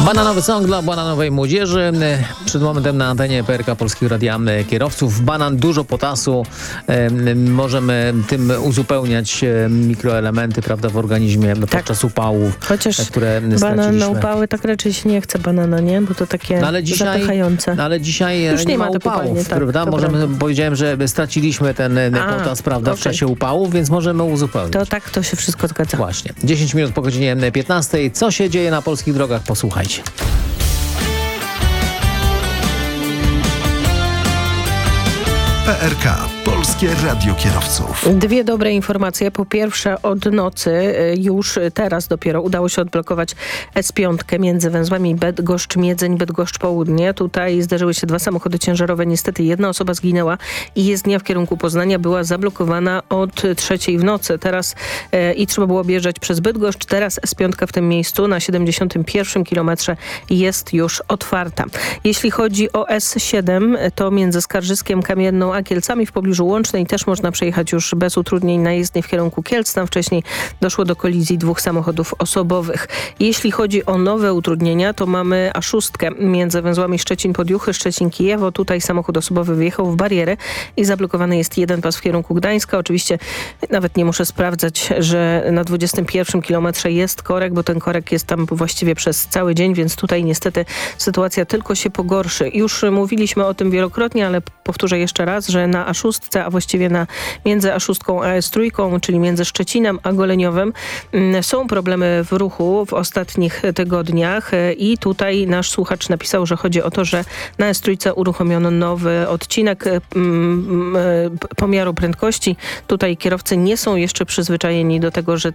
Bananowy song dla bananowej młodzieży. Przed momentem na antenie PRK Polskiego Radia Kierowców. Banan, dużo potasu. Możemy tym uzupełniać mikroelementy, prawda, w organizmie podczas upałów, chociaż które banan straciliśmy. na upały tak raczej się nie chce banana, nie? Bo to takie zapychające. Ale dzisiaj już nie ma to upałów, upalnie, prawda? Powiedziałem, że straciliśmy ten potas, prawda, w czasie upałów, więc możemy uzupełnić. To tak, to się wszystko zgadza. Właśnie. 10 minut po godzinie 15. Co się dzieje na polskich drogach? Posłuchajcie. PRK, Polskie Radio Kierowców. Dwie dobre informacje. Po pierwsze, od nocy, już teraz dopiero udało się odblokować S5 między węzłami Bydgoszcz-Miedzeń, Bydgoszcz-Południe. Tutaj zdarzyły się dwa samochody ciężarowe. Niestety jedna osoba zginęła i jezdnia w kierunku Poznania była zablokowana od 3:00 w nocy. Teraz i trzeba było objeżdżać przez Bydgoszcz. Teraz S5 w tym miejscu na 71 kilometrze jest już otwarta. Jeśli chodzi o S7, to między Skarżyskiem, Kamienną a Kielcami w pobliżu Łącznej też można przejechać już bez utrudnień na jezdnię w kierunku Kielc. Tam wcześniej doszło do kolizji dwóch samochodów osobowych. Jeśli chodzi o nowe utrudnienia, to mamy A6 między węzłami Szczecin-Podjuchy, Szczecin-Kijewo. Tutaj samochód osobowy wyjechał w barierę i zablokowany jest jeden pas w kierunku Gdańska. Oczywiście nawet nie muszę sprawdzać, że na 21 kilometrze jest korek, bo ten korek jest tam właściwie przez cały dzień, więc tutaj niestety sytuacja tylko się pogorszy. Już mówiliśmy o tym wielokrotnie, ale powtórzę jeszcze raz, że na A6, a właściwie między A6 a S3, czyli między Szczecinem a Goleniowem, są problemy w ruchu w ostatnich tygodniach i tutaj nasz słuchacz napisał, że chodzi o to, że na S3 uruchomiono nowy odcinek pomiaru prędkości. Tutaj kierowcy nie są jeszcze przyzwyczajeni do tego, że